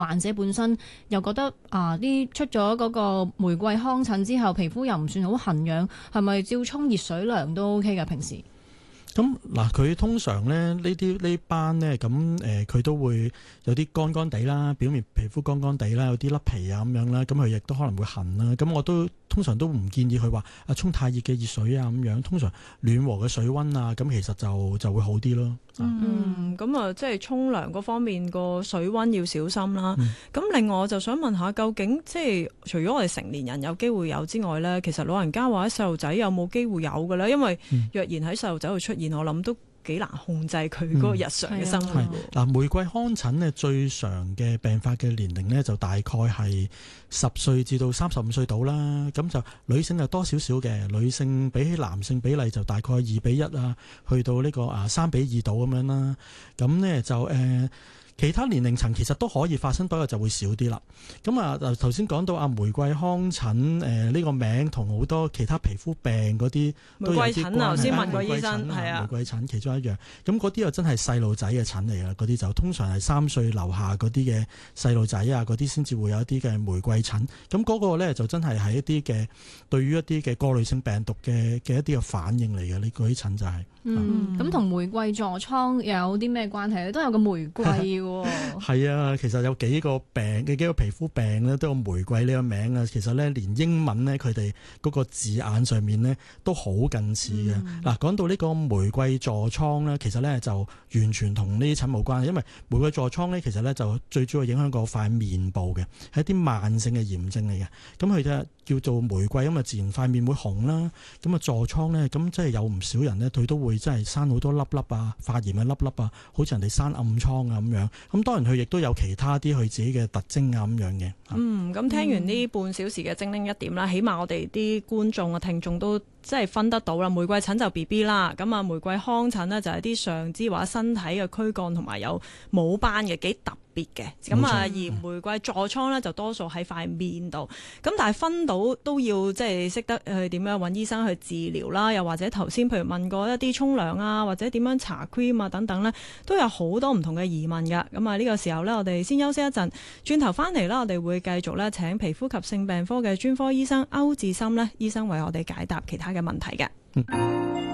患者本身又覺得出咗嗰個玫瑰糠疹之後，皮膚又唔算好痕癢，係咪照沖熱水涼都 OK 㗎？平時？ 咁嗱，佢通常咧呢班咧咁佢都會有啲乾乾地啦，表面皮膚乾乾地啦，有啲甩皮啊咁樣啦，咁佢亦都可能會痕啦。咁我都通常都唔建議佢話沖太熱嘅熱水啊咁樣，通常暖和嘅水溫啊，咁其實就會好啲咯。 咁即係沖涼嗰方面個水溫要小心啦。咁另外我就想問下，究竟即係除咗我哋成年人有機會有之外咧，其實老人家或者細路仔有冇機會有嘅咧？因為若然喺細路仔度出現，我諗都幾難控制佢嗰個日常嘅生活。 嗱，玫瑰糠疹咧最常嘅病發嘅年齡咧就大概係10歲至到35歲度啦。咁就女性就多少少嘅，女性比起男性比例就大概2:1啊，去到呢個3:2度咁樣啦。咁呢就其他年齡層其實都可以發生，不過就會少啲啦。咁頭先講到玫瑰糠疹呢個名同好多其他皮膚病嗰啲都有啲關係。玫瑰疹頭先問過醫生，係啊，玫瑰疹其中一樣。咁嗰啲又真係細路仔嘅疹嚟啦，嗰啲就通常係3歲樓下嗰啲嘅細路仔啊，嗰啲先至會有一啲嘅玫瑰疹。咁嗰個咧就真係一啲嘅對於一啲嘅過濾性病毒嘅一啲嘅反應嚟嘅，呢嗰啲疹就係。 咁同玫瑰痤瘡有啲咩關係咧？都有個玫瑰喎。 係啊，其實有幾個皮膚病咧都有玫瑰呢個名啊。其實咧連英文咧佢哋嗰個字眼上面咧都好近似嘅。嗱，講到呢個玫瑰痤瘡咧，其實咧就完全同呢啲疹冇關係，因為玫瑰痤瘡咧其實咧就最主要影響嗰塊面部嘅，係一啲慢性嘅炎症嚟嘅。咁佢就叫做玫瑰，咁自然塊面會紅啦。咁痤瘡咧，咁即係有唔少人咧，佢都會真係生好多粒粒啊，發炎嘅粒粒啊，好似人哋生暗瘡啊咁樣。咁當然佢亦都有其他啲佢自己嘅特徵啊咁樣嘅。 咁聽完呢半小時嘅精靈一點啦，起碼我哋啲觀眾啊聽眾都即係分得到啦。玫瑰疹就 BB 啦，咁玫瑰糠疹呢，就係啲上肢或者身體嘅軀幹同埋有冇斑嘅，幾特別嘅。咁而玫瑰痤瘡呢，就多數喺塊面度。咁但係分到都要即係識得去點樣揾醫生去治療啦，又或者頭先譬如問過一啲沖涼啊，或者點樣搽 cream 啊等等呢，都有好多唔同嘅疑問㗎。咁呢個時候呢，我哋先休息一陣，轉頭翻嚟啦，我哋會繼續咧請皮膚及性病科嘅專科醫生歐志森呢醫生為我哋解答其他嘅問題嘅。